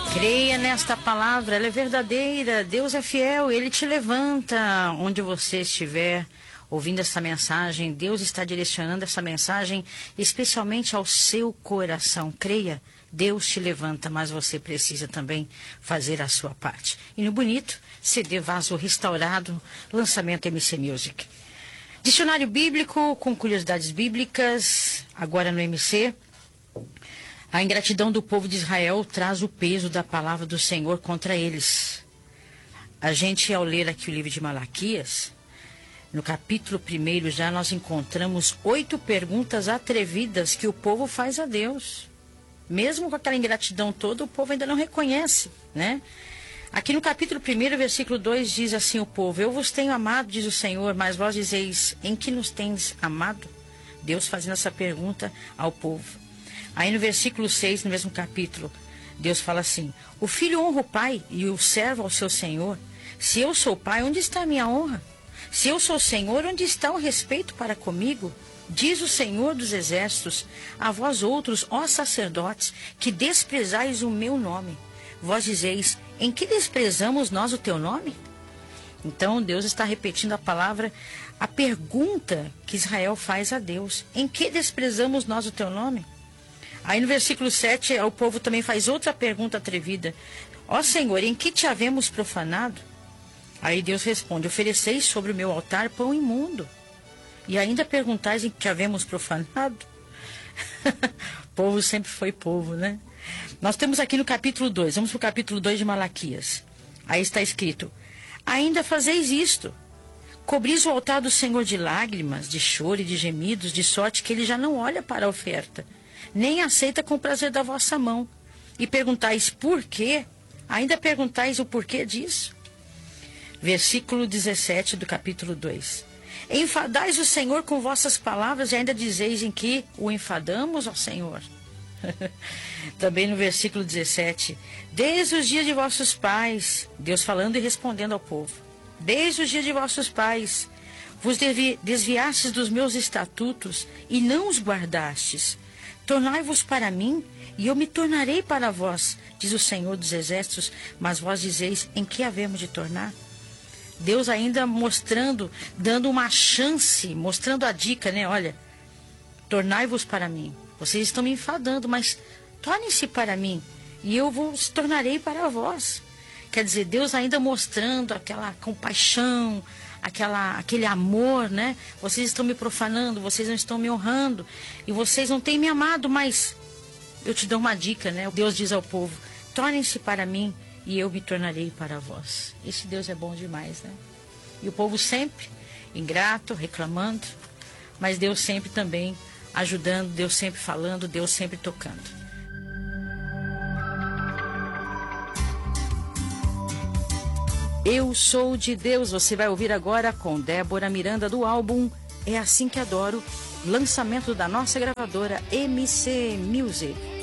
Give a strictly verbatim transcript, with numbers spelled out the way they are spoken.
Creia nesta palavra, ela é verdadeira, Deus é fiel, Ele te levanta onde você estiver ouvindo essa mensagem. Deus está direcionando essa mensagem especialmente ao seu coração. Creia, Deus te levanta, mas você precisa também fazer a sua parte. E no bonito, C D Vaso Restaurado, lançamento M C Music. Dicionário bíblico com curiosidades bíblicas, agora no M C. A ingratidão do povo de Israel traz o peso da palavra do Senhor contra eles. A gente, ao ler aqui o livro de Malaquias, no capítulo primeiro já nós encontramos oito perguntas atrevidas que o povo faz a Deus. Mesmo com aquela ingratidão toda, o povo ainda não reconhece, né? Aqui no capítulo primeiro, versículo dois, diz assim o povo: eu vos tenho amado, diz o Senhor, mas vós dizeis, em que nos tens amado? Deus fazendo essa pergunta ao povo. Aí no versículo seis, no mesmo capítulo, Deus fala assim: o filho honra o pai e o servo ao seu senhor. Se eu sou pai, onde está a minha honra? Se eu sou senhor, onde está o respeito para comigo? Diz o Senhor dos exércitos: a vós outros, ó sacerdotes, que desprezais o meu nome. Vós dizeis, em que desprezamos nós o teu nome? Então Deus está repetindo a palavra, a pergunta que Israel faz a Deus: em que desprezamos nós o teu nome? Aí no versículo sete, o povo também faz outra pergunta atrevida: ó Senhor, em que te havemos profanado? Aí Deus responde: ofereceis sobre o meu altar pão imundo, e ainda perguntais em que te havemos profanado? Povo sempre foi povo, né? Nós temos aqui no capítulo dois, vamos para o capítulo dois de Malaquias. Aí está escrito: ainda fazeis isto, cobris o altar do Senhor de lágrimas, de choro e de gemidos, de sorte que ele já não olha para a oferta, nem aceita com o prazer da vossa mão. E perguntais por quê? Ainda perguntais o porquê disso? Versículo dezessete do capítulo dois. Enfadais o Senhor com vossas palavras e ainda dizeis em que o enfadamos, ó Senhor. Também no versículo dezessete. Desde os dias de vossos pais, Deus falando e respondendo ao povo: desde os dias de vossos pais, vos desviastes dos meus estatutos e não os guardastes. Tornai-vos para mim, e eu me tornarei para vós, diz o Senhor dos exércitos, mas vós dizeis, em que havemos de tornar? Deus ainda mostrando, dando uma chance, mostrando a dica, né? Olha, tornai-vos para mim. Vocês estão me enfadando, mas tornem-se para mim, e eu vos tornarei para vós. Quer dizer, Deus ainda mostrando aquela compaixão, aquela, aquele amor, né? Vocês estão me profanando, vocês não estão me honrando, e vocês não têm me amado, mas eu te dou uma dica, né? Deus diz ao povo: tornem-se para mim e eu me tornarei para vós. Esse Deus é bom demais, né? E o povo sempre ingrato, reclamando, mas Deus sempre também ajudando, Deus sempre falando, Deus sempre tocando. Eu Sou de Deus, você vai ouvir agora com Débora Miranda do álbum É Assim Que Adoro, lançamento da nossa gravadora M C Music.